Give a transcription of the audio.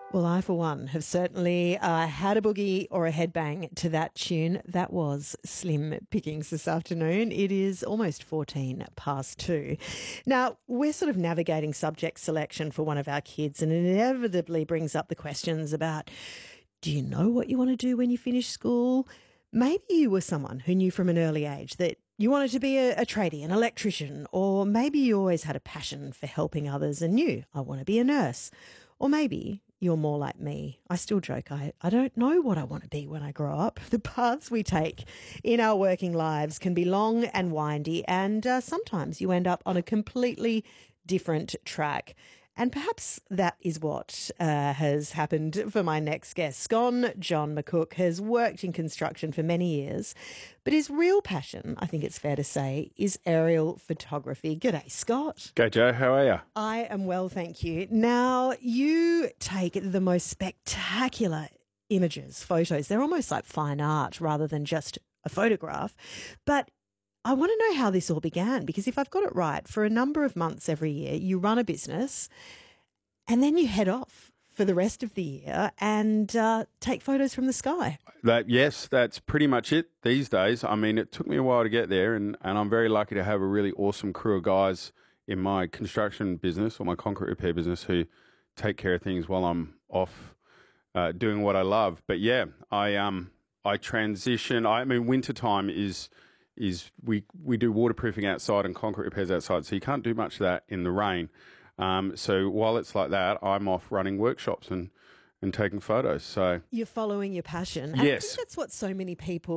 Well, I, for one, have certainly had a boogie or a headbang to that tune. That was Slim Pickings this afternoon. It is almost 14 past 2. Now, we're sort of navigating subject selection for one of our kids, and it inevitably brings up the questions about, do you know what you want to do when you finish school? Maybe you were someone who knew from an early age that you wanted to be a tradie, an electrician, or maybe you always had a passion for helping others and knew, I want to be a nurse. Or maybe you're more like me. I still joke, I don't know what I want to be when I grow up. The paths we take in our working lives can be long and windy, and sometimes you end up on a completely different track. And perhaps that is what has happened for my next guest. Scone John McCook has worked in construction for many years, but his real passion, I think it's fair to say, is aerial photography. G'day, Scott. G'day, Joe. How are you? I am well, thank you. Now, you take the most spectacular images, photos. They're almost like fine art rather than just a photograph. But I want to know how this all began, because if I've got it right, for a number of months every year, you run a business and then you head off for the rest of the year and take photos from the sky. Yes, that's pretty much it these days. I mean, it took me a while to get there, and I'm very lucky to have a really awesome crew of guys in my construction business or my concrete repair business who take care of things while I'm off doing what I love. But yeah, I transition. I mean, wintertime is we do waterproofing outside and concrete repairs outside, so you can't do much of that in the rain. So while it's like that, I'm off running workshops and taking photos. So you're following your passion. And yes, I think that's what so many people